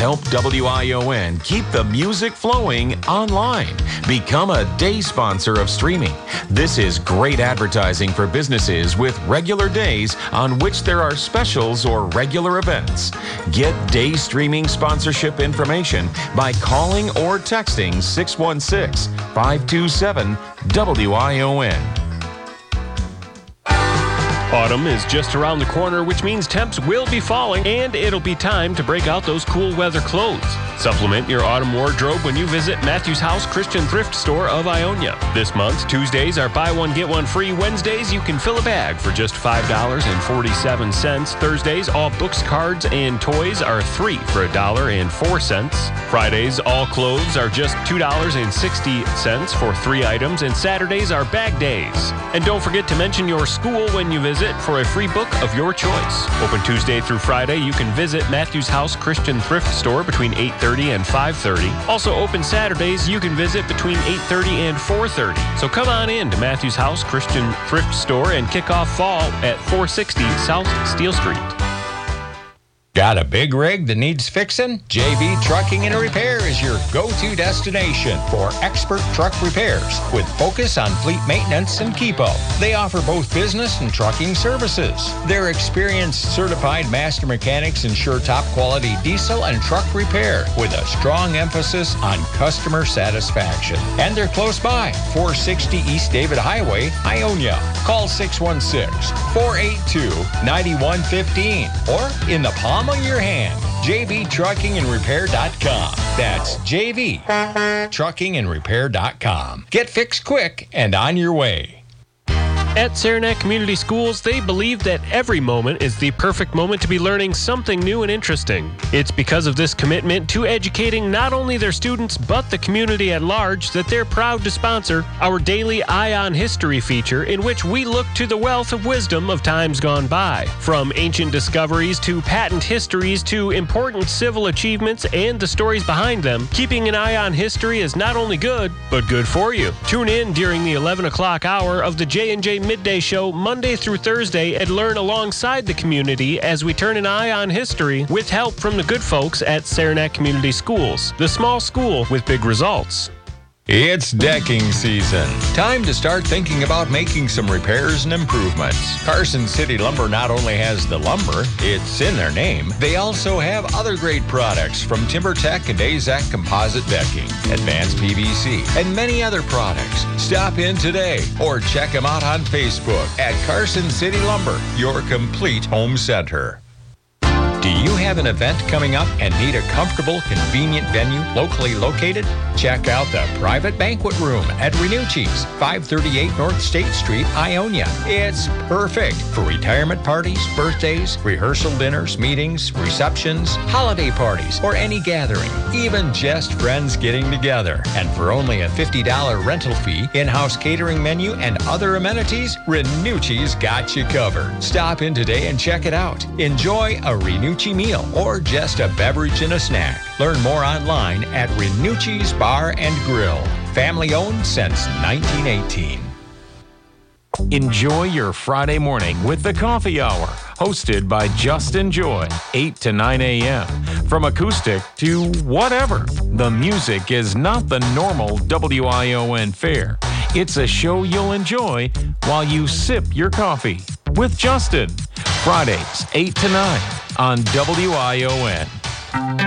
Help WION keep the music flowing online. Become a day sponsor of streaming. This is great advertising for businesses with regular days on which there are specials or regular events. Get day streaming sponsorship information by calling or texting 616-527-WION. Autumn is just around the corner, which means temps will be falling, and it'll be time to break out those cool weather clothes. Supplement your autumn wardrobe when you visit Matthews House Christian Thrift Store of Ionia. This month, Tuesdays are buy one, get one free. Wednesdays, you can fill a bag for just $5.47. Thursdays, all books, cards, and toys are $3 for $1.04. Fridays, all clothes are just $2.60 for 3 items, and Saturdays are bag days. And don't forget to mention your school when you visit for a free book of your choice. Open Tuesday through Friday. You can visit Matthews House Christian Thrift Store between 8:30 and 5:30. Also open Saturdays. You can visit between 8:30 and 4:30. So come on in to Matthews House Christian Thrift Store and kick off fall at 460 South Steel Street. Got a big rig that needs fixing? JB Trucking and Repair is your go-to destination for expert truck repairs with focus on fleet maintenance and keep-up. They offer both business and trucking services. Their experienced certified master mechanics ensure top-quality diesel and truck repair with a strong emphasis on customer satisfaction. And they're close by, 460 East David Highway, Ionia. Call 616-482-9115 or in the palm of your hand, jvtruckingandrepair.com. That's jvtruckingandrepair.com. Get fixed quick and on your way. At Saranac Community Schools, they believe that every moment is the perfect moment to be learning something new and interesting. It's because of this commitment to educating not only their students, but the community at large, that they're proud to sponsor our daily Eye on History feature, in which we look to the wealth of wisdom of times gone by. From ancient discoveries to patent histories to important civil achievements and the stories behind them, keeping an eye on history is not only good, but good for you. Tune in during the 11 o'clock hour of the J&J Midday Show Monday through Thursday and learn alongside the community as we turn an eye on history with help from the good folks at Saranac Community Schools, the small school with big results. It's decking season. Time to start thinking about making some repairs and improvements. Carson City Lumber not only has the lumber, it's in their name, they also have other great products from TimberTech and AZEK Composite Decking, Advanced PVC, and many other products. Stop in today or check them out on Facebook at Carson City Lumber, your complete home center. Do you have an event coming up and need a comfortable, convenient venue locally located? Check out the private banquet room at Renucci's, 538 North State Street, Ionia. It's perfect for retirement parties, birthdays, rehearsal dinners, meetings, receptions, holiday parties, or any gathering, even just friends getting together. And for only a $50 rental fee, in-house catering menu, and other amenities, Renucci's got you covered. Stop in today and check it out. Enjoy a Renucci meal or just a beverage and a snack. Learn more online at Renucci's Bar and Grill. Family owned since 1918. Enjoy your Friday morning with the Coffee Hour, hosted by Justin Joy, 8 to 9 a.m. From acoustic to whatever, the music is not the normal WION fare. It's a show you'll enjoy while you sip your coffee with Justin. Fridays, 8 to 9 on WION.